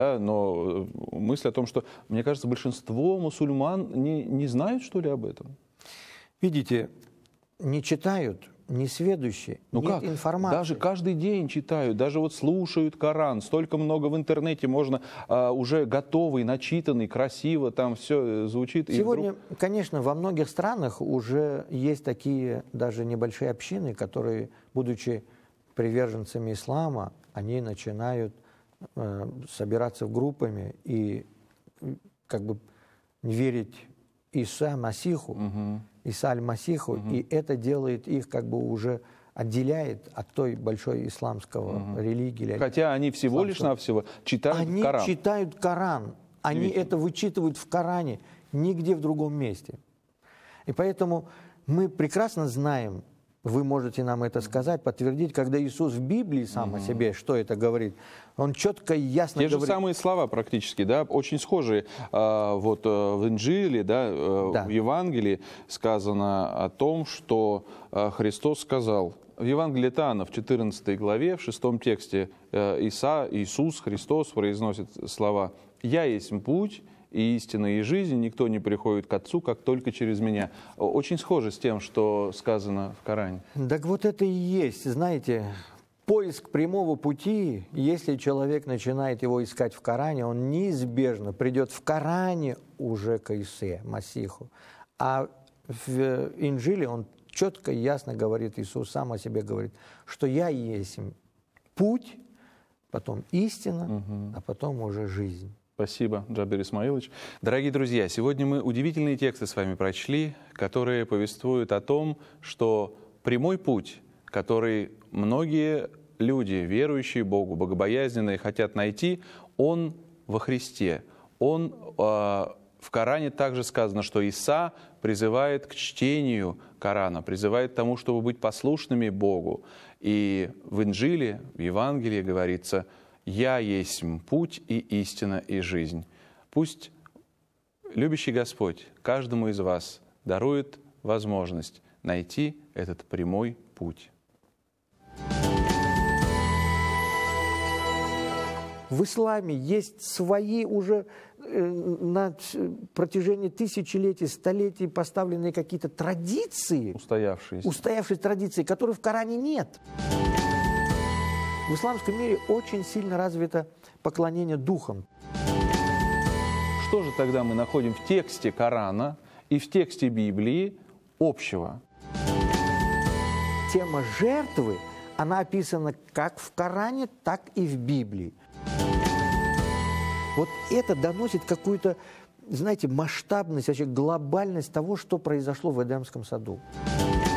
Да, но мысль о том, что, мне кажется, большинство мусульман не знают, что ли, об этом. Видите, не читают, не сведущие, Ну нет как? информации. Даже каждый день читают, даже вот слушают Коран. Столько много в интернете можно, уже готовый, начитанный, красиво, там все звучит. Сегодня, конечно, во многих странах уже есть такие даже небольшие общины, которые, будучи приверженцами ислама, они начинают собираться в группами и как бы верить Иса Масиху, Иса аль-Масиху, и это делает их как бы уже отделяет от той большой исламского религии. Хотя они всего лишь навсего читают Коран. Они читают Коран, они это вычитывают в Коране, нигде в другом месте. И поэтому мы прекрасно знаем, вы можете нам это сказать, подтвердить, когда Иисус в Библии сам о себе, что это говорит, он четко и ясно говорит. Те же самые слова практически, да, очень схожие. Вот в Инжиле, да, в Евангелии сказано о том, что Христос сказал, в Евангелии от Иоанна, в 14 главе, в 6 тексте, Иисус Христос произносит слова «Я есть путь, и истина, и жизнь, никто не приходит к Отцу, как только через меня». Очень схоже с тем, что сказано в Коране. Так вот это и есть, знаете, поиск прямого пути, если человек начинает его искать в Коране, он неизбежно придет в Коране уже к Исе, Масиху. А в Инжиле он четко и ясно говорит, Иисус сам о себе говорит, что «Я есть путь», потом истина, а потом уже жизнь. Спасибо, Джабир Исмаилович. Дорогие друзья, сегодня мы удивительные тексты с вами прочли, которые повествуют о том, что прямой путь, который многие люди, верующие Богу, богобоязненные, хотят найти, он во Христе. Он в Коране также сказано, что Иса призывает к чтению Корана, призывает к тому, чтобы быть послушными Богу. И в Инжиле, в Евангелии говорится: «Я есть путь и истина и жизнь». Пусть любящий Господь каждому из вас дарует возможность найти этот прямой путь. В исламе есть свои уже на протяжении тысячелетий, столетий поставленные какие-то традиции. Устоявшиеся традиции, которых в Коране нет. В исламском мире очень сильно развито поклонение духам. Что же тогда мы находим в тексте Корана и в тексте Библии общего? Тема жертвы, она описана как в Коране, так и в Библии. Вот это доносит какую-то, знаете, масштабность, вообще глобальность того, что произошло в Эдемском саду.